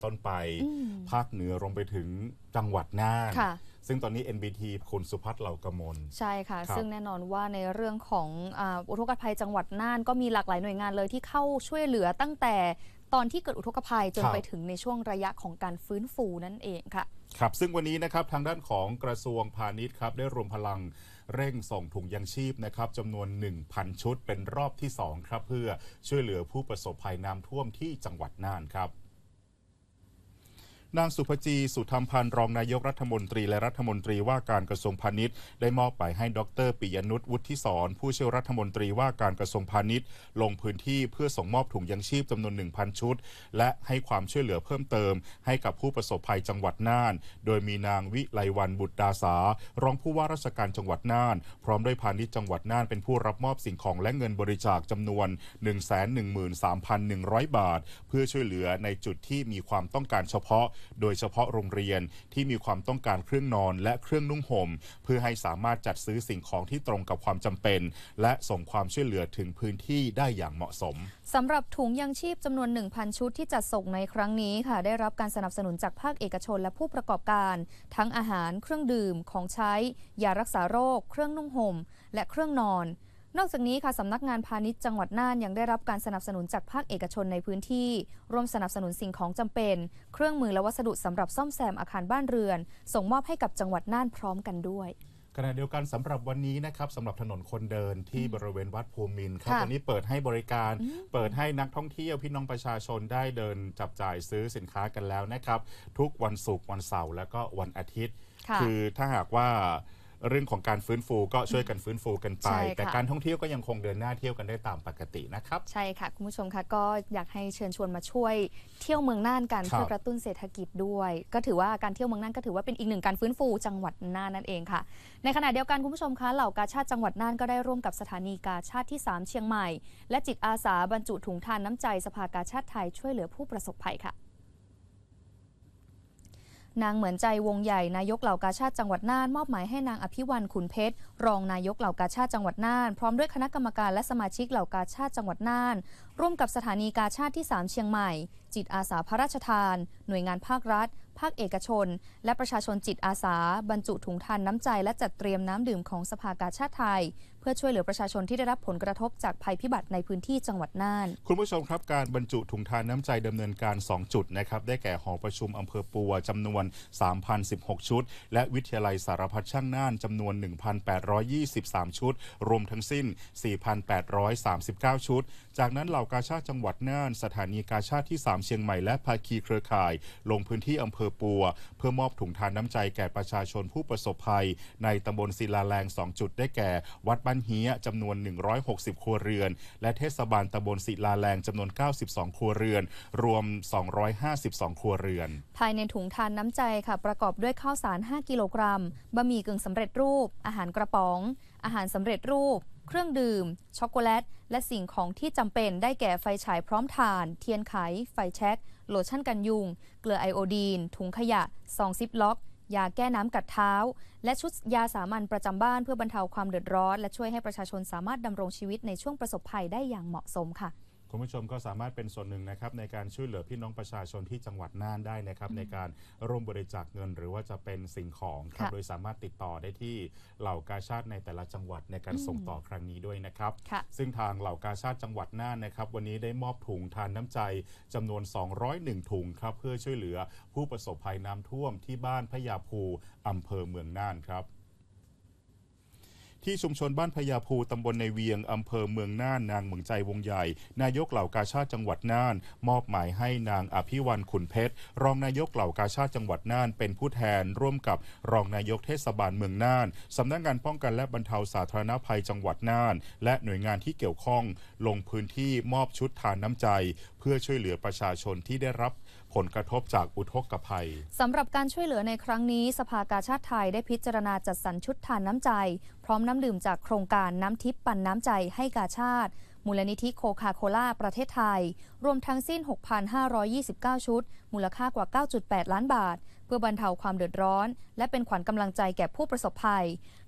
ต้นไปภาคเหนือรวมไปถึงจังหวัดน่านซึ่งตอนนี้ NBT คุณสุพัฒน์เหล่ากมลใช่ค่ะซึ่งแน่นอนว่าในเรื่องของอุทกภัยจังหวัดน่านก็มีหลากหลายหน่วยงานเลยที่เข้าช่วยเหลือตั้งแต่ตอนที่เกิดอุทกภัยจนไปถึงในช่วงระยะของการฟื้นฟูนั่นเองค่ะครับซึ่งวันนี้นะครับทางด้านของกระทรวงพาณิชย์ครับได้รวมพลังเร่งส่งถุงยังชีพนะครับจำนวน 1,000 ชุดเป็นรอบที่ 2ครับเพื่อช่วยเหลือผู้ประสบภัยน้ำท่วมที่จังหวัดน่านครับนางสุภจีสุธรรมพันธ์รองนายกรัฐมนตรีและรัฐมนตรีว่าการกระทรวงพาณิชย์ได้มอบหมายให้ดร.ปิยนุชวุฒิศรผู้ช่วยรัฐมนตรีว่าการกระทรวงพาณิชย์ลงพื้นที่เพื่อส่งมอบถุงยังชีพจำนวน 1,000 ชุดและให้ความช่วยเหลือเพิ่มเติมให้กับผู้ประสบภัยจังหวัดน่านโดยมีนางวิไลวรรณบุตรดาสารองผู้ว่าราชการจังหวัดน่านพร้อมด้วยพาณิชย์จังหวัดน่านเป็นผู้รับมอบสิ่งของและเงินบริจาคจำนวน 113,100 บาทเพื่อช่วยเหลือในจุดที่มีความต้องการเฉพาะโดยเฉพาะโรงเรียนที่มีความต้องการเครื่องนอนและเครื่องนุ่งห่มเพื่อให้สามารถจัดซื้อสิ่งของที่ตรงกับความจำเป็นและส่งความช่วยเหลือถึงพื้นที่ได้อย่างเหมาะสมสำหรับถุงยังชีพจำนวน 1,000 ชุดที่จัดส่งในครั้งนี้ค่ะได้รับการสนับสนุนจากภาคเอกชนและผู้ประกอบการทั้งอาหารเครื่องดื่มของใช้ยารักษาโรคเครื่องนุ่งห่มและเครื่องนอนนอกจากนี้ค่ะสำนักงานพาณิชย์จังหวัดน่านยังได้รับการสนับสนุนจากภาคเอกชนในพื้นที่ร่วมสนับสนุนสิ่งของจำเป็นเครื่องมือและวัสดุสำหรับซ่อมแซมอาคารบ้านเรือนส่งมอบให้กับจังหวัดน่านพร้อมกันด้วยขณะเดียวกันสำหรับวันนี้นะครับสำหรับถนนคนเดินที่บริเวณวัดภูมินทร์ครับวันนี้เปิดให้บริการเปิดให้นักท่องเที่ยวพี่น้องประชาชนได้เดินจับจ่ายซื้อสินค้ากันแล้วนะครับทุกวันศุกร์วันเสาร์แล้วก็วันอาทิตย์คือถ้าหากว่าเรื่องของการฟื้นฟูก็ช่วยกันฟื้นฟูกันไปแต่การท่องเที่ยวก็ยังคงเดินหน้าเที่ยวกันได้ตามปกตินะครับใช่ค่ะคุณผู้ชมค่ะก็อยากให้เชิญชวนมาช่วยเที่ยวเมืองน่านกันเพื่อกระตุ้นเศรษฐกิจด้วยก็ถือว่าการเที่ยวเมืองน่านก็ถือว่าเป็นอีกหนึ่งการฟื้นฟูจังหวัดน่านนั่นเองค่ะในขณะเดียวกันคุณผู้ชมคะเหล่ากาชาดจังหวัดน่านก็ได้ร่วมกับสถานีกาชาดที่3เชียงใหม่และจิตอาสาบรรจุถุงทานน้ำใจสภากาชาดไทยช่วยเหลือผู้ประสบภัยค่ะนางเหมือนใจวงใหญ่นายกเหล่ากาชาดจังหวัดน่านมอบหมายให้นางอภิวรรณขุนเพชรรองนายกเหล่ากาชาดจังหวัดน่านพร้อมด้วยคณะกรรมการและสมาชิกเหล่ากาชาดจังหวัดน่านร่วมกับสถานีกาชาดที่3เชียงใหม่จิตอาสาพระราชทานหน่วยงานภาครัฐภาคเอกชนและประชาชนจิตอาสาบรรจุถุงทานน้ำใจและจัดเตรียมน้ำดื่มของสภากาชาดไทยเพื่อช่วยเหลือประชาชนที่ได้รับผลกระทบจากภัยพิบัติในพื้นที่จังหวัดน่านคุณผู้ชมครับการบรรจุถุงทานน้ำใจดำเนินการ2จุดนะครับได้แก่หอประชุมอำเภอปัวจำนวน 3,016 ชุดและวิทยาลัยสารพัดช่างน่านจำนวน 1,823 ชุดรวมทั้งสิ้น 4,839 ชุดจากนั้นเหล่ากาชาดจังหวัดน่านสถานีกาชาดที่3เชียงใหม่และภาคีเครือข่ายลงพื้นที่อำเภอปัวเพื่อมอบถุงทานน้ำใจแก่ประชาชนผู้ประสบภัยในตำบลศิลาแรง2จุดได้แก่วัดบ้านเฮียจำนวน160ครัวเรือนและเทศบาลตำบลศิลาแรงจำนวน92ครัวเรือนรวม252ครัวเรือนภายในถุงทานน้ำใจค่ะประกอบด้วยข้าวสาร5กิโลกรัมบะหมี่กึ่งสำเร็จรูปอาหารกระป๋องอาหารสำเร็จรูปเครื่องดื่มช็อกโกแลตและสิ่งของที่จำเป็นได้แก่ไฟฉายพร้อมถ่านเทียนไขไฟแช็กโลชั่นกันยุงเกลือไอโอดีนถุงขยะซองซิปล็อกยาแก้น้ำกัดเท้าและชุดยาสามัญประจำบ้านเพื่อบรรเทาความเดือดร้อนและช่วยให้ประชาชนสามารถดำรงชีวิตในช่วงประสบภัยได้อย่างเหมาะสมค่ะคุณผู้ชมก็สามารถเป็นส่วนหนึ่งนะครับในการช่วยเหลือพี่น้องประชาชนที่จังหวัดน่านได้นะครับในการร่วมบริจาคเงินหรือว่าจะเป็นสิ่งของครับโดยสามารถติดต่อได้ที่เหล่ากาชาดในแต่ละจังหวัดในการส่งต่อครั้งนี้ด้วยนะครับซึ่งทางเหล่ากาชาดจังหวัดน่านนะครับวันนี้ได้มอบถุงทานน้ำใจจำนวน201ถุงครับเพื่อช่วยเหลือผู้ประสบภัยน้ำท่วมที่บ้านพญาภูอำเภอเมืองน่านครับที่ชุมชนบ้านพญาภูตำบลในเวียงอำเภอเมืองน่านนางเหมืองใจวงใหญ่นายกเหล่ากาชาดจังหวัดน่านมอบหมายให้นางอภิวรรณขุนเพชรรองนายกเหล่ากาชาดจังหวัดน่านเป็นผู้แทนร่วมกับรองนายกเทศบาลเมืองน่านสำนักงานป้องกันและบรรเทาสาธารณภัยจังหวัดน่านและหน่วยงานที่เกี่ยวข้องลงพื้นที่มอบชุดทานน้ำใจเพื่อช่วยเหลือประชาชนที่ได้รับผลกระทบจากอุทกภัยสำหรับการช่วยเหลือในครั้งนี้สภากาชาดไทยได้พิจารณาจัดสรรชุดทานน้ำใจพร้อมน้ำดื่มจากโครงการน้ำทิพย์ปั่นน้ำใจให้กาชาดมูลนิธิโคคาโคล่าประเทศไทยรวมทั้งสิ้น 6,529 ชุดมูลค่ากว่า 9.8 ล้านบาทเพื่อบรรเทาความเดือดร้อนและเป็นขวัญกำลังใจแก่ผู้ประสบภัย